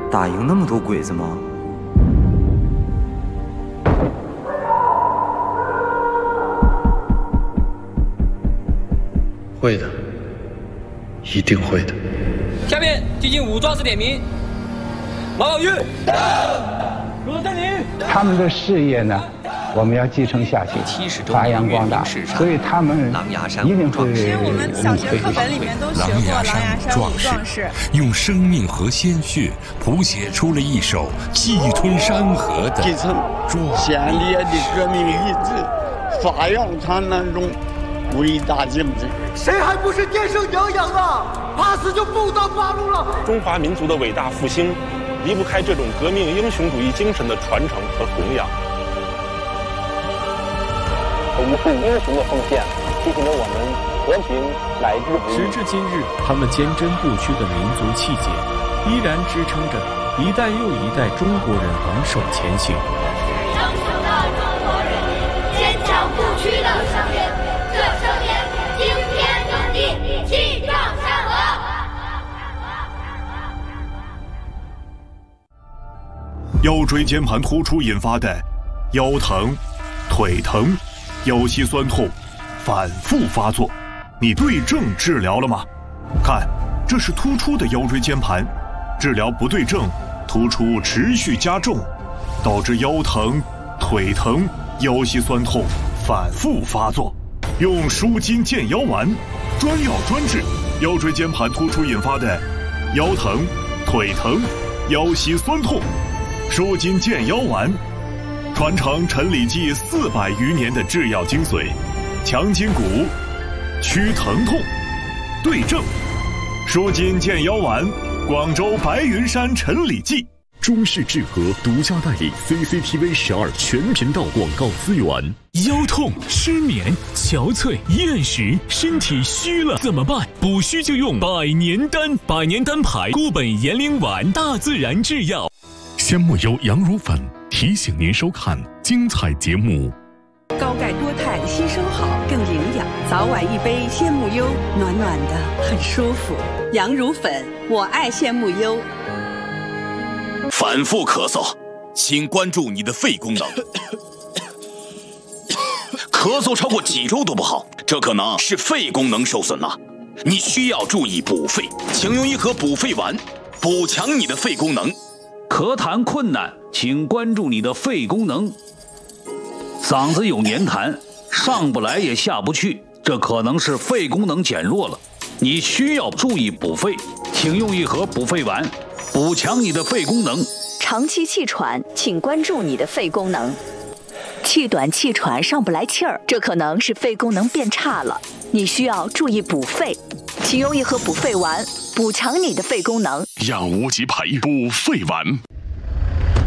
打赢那么多鬼子吗？ 会的，一定会的。 下面进行武装式点名。马老玉，罗振宁， 他们的事业呢，我们要继承下去，发扬光大，所以他们一定会。 其实我们小学课本里面都学过狼牙山五壮士， 用生命和鲜血谱写出了一首气吞山河的继承先烈的革命意志，发扬他那种伟大精神。 谁还不是天生养养啊？怕死就不当八路了。 中华民族的伟大复兴，离不开这种革命英雄主义精神的传承和弘扬。 一份英雄的奉献，提醒了我们和平乃至不易。 时至今日，他们坚贞不屈的民族气节，依然支撑着一代又一代中国人昂首前行。 英雄的中国人民，坚强不屈的声音，这声音惊天动地，气壮山河。 腰椎间盘突出引发的腰疼、腿疼、腰膝酸痛反复发作，你对症治疗了吗？看，这是突出的腰椎间盘，治疗不对症，突出持续加重，导致腰疼、腿疼、腰膝酸痛反复发作。用舒筋健腰丸，专药专治腰椎间盘突出引发的腰疼、腿疼、腰膝酸痛。舒筋健腰丸，传承陈李济400余年的制药精髓，强筋骨，祛疼痛，对症。舒筋健腰丸，广州白云山陈李济。 中式治和独家代理 CCTV12全频道广告资源。 腰痛、失眠、憔悴、厌食，身体虚了怎么办？补虚就用百年丹，百年丹牌固本延龄丸，大自然制药。 鲜木优羊乳粉提醒您收看精彩节目。 高钙多肽吸收好，更营养。早晚一杯鲜木优，暖暖的，很舒服。羊乳粉，我爱鲜木优。 反复咳嗽，请关注你的肺功能。咳嗽超过几周都不好，这可能是肺功能受损了。你需要注意补肺，请用一盒补肺丸，补强你的肺功能。 咳痰困难，请关注你的肺功能。嗓子有黏痰，上不来也下不去，这可能是肺功能减弱了。你需要注意补肺，请用一盒补肺丸，补强你的肺功能。 长期气喘，请关注你的肺功能。气短气喘上不来气儿，这可能是肺功能变差了。你需要注意补肺，请用一盒补肺丸，补强你的肺功能。 让无极牌补肺丸。